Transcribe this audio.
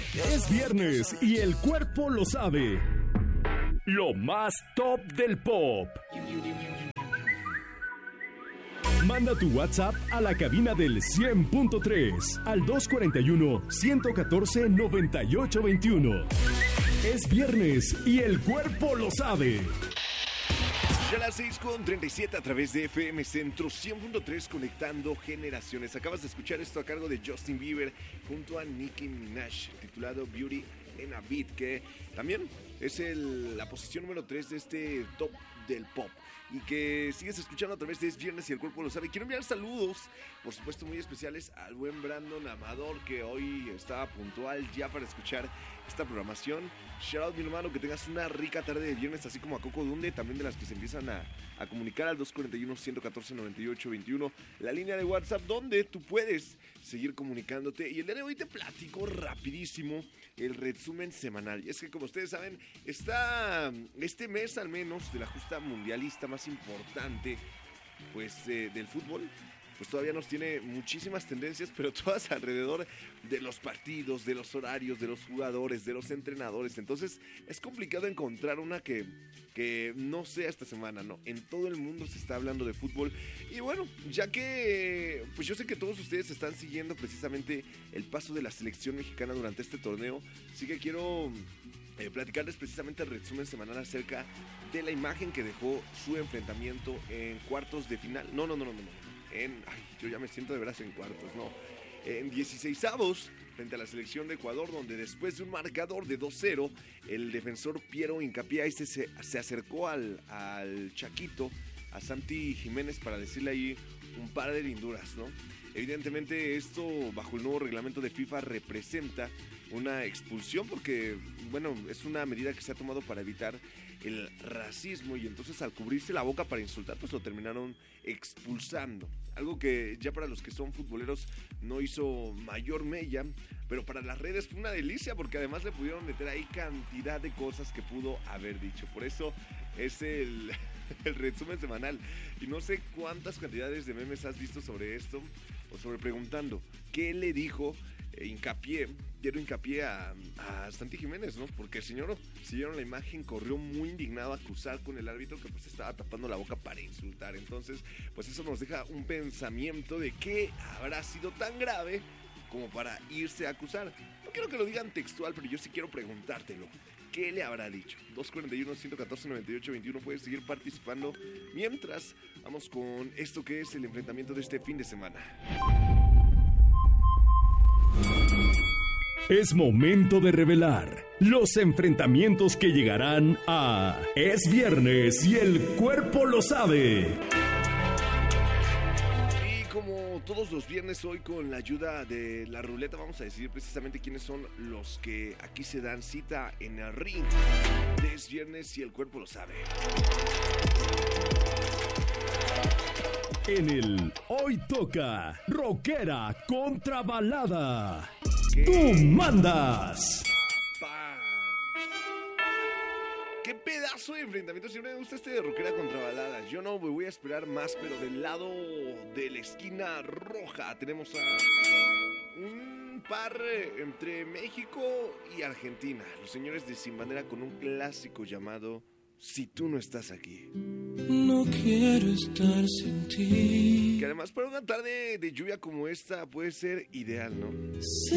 Es viernes y el cuerpo lo sabe. Lo más top del pop. Manda tu WhatsApp a la cabina del 100.3 al 241-114-9821. Es viernes y el cuerpo lo sabe. Ya a las 6:37 a través de FM Centro 100.3 conectando generaciones. Acabas de escuchar esto a cargo de Justin Bieber junto a Nicki Minaj, titulado Beauty and a Beat, que también es la posición número 3 de este top del pop. Y que sigues escuchando a través de Es Viernes y el cuerpo lo sabe. Quiero enviar saludos, por supuesto muy especiales, al buen Brandon Amador, que hoy estaba puntual ya para escuchar esta programación. Shout out, mi hermano, que tengas una rica tarde de viernes, así como a Coco Dunde, también de las que se empiezan a comunicar al 241-114-9821, la línea de WhatsApp donde tú puedes seguir comunicándote. Y el día de hoy te platico rapidísimo el resumen semanal. Y es que, como ustedes saben, está este mes al menos de la justa mundialista más importante pues del fútbol, pues todavía nos tiene muchísimas tendencias, pero todas alrededor de los partidos, de los horarios, de los jugadores, de los entrenadores. Entonces es complicado encontrar una que no sea esta semana, ¿no? En todo el mundo se está hablando de fútbol. Y bueno, ya que pues yo sé que todos ustedes están siguiendo precisamente el paso de la selección mexicana durante este torneo, sí que quiero platicarles precisamente el resumen semanal acerca de la imagen que dejó su enfrentamiento en cuartos de final. No. Yo ya me siento de veras en cuartos, no. En 16avos, frente a la selección de Ecuador, donde después de un marcador de 2-0, el defensor Piero Hincapié se acercó al Chaquito, a Santi Jiménez, para decirle ahí un par de linduras, ¿no? Evidentemente esto, bajo el nuevo reglamento de FIFA, representa una expulsión porque, bueno, es una medida que se ha tomado para evitar el racismo, y entonces al cubrirse la boca para insultar, pues lo terminaron expulsando. Algo que ya para los que son futboleros no hizo mayor mella, pero para las redes fue una delicia porque además le pudieron meter ahí cantidad de cosas que pudo haber dicho. Por eso es el resumen semanal. Y no sé cuántas cantidades de memes has visto sobre esto, o sobre preguntando ¿qué le dijo Piero Hincapié a Santi Jiménez, ¿no? Porque el señor, si vieron la imagen, corrió muy indignado a acusar con el árbitro que pues estaba tapando la boca para insultar. Entonces, pues eso nos deja un pensamiento de qué habrá sido tan grave como para irse a acusar. No quiero que lo digan textual, pero yo sí quiero preguntártelo. ¿Qué le habrá dicho? 241-114-9821. Puedes seguir participando mientras vamos con esto que es el enfrentamiento de este fin de semana. Es momento de revelar los enfrentamientos que llegarán a Es Viernes y el cuerpo lo sabe. Y como todos los viernes, hoy con la ayuda de la ruleta vamos a decidir precisamente quiénes son los que aquí se dan cita en el ring de Es Viernes y el cuerpo lo sabe. En el Hoy Toca, rockera contra balada. ¿Qué? ¡Tú mandas! ¡Papá! ¡Qué pedazo de enfrentamiento! Siempre me gusta este de rockera contra baladas. Yo no me voy a esperar más, pero del lado de la esquina roja tenemos a un par entre México y Argentina. Los señores de Sin Bandera con un clásico llamado Si tú no estás aquí. No quiero estar sin ti. Que además para una tarde de lluvia como esta puede ser ideal, ¿no?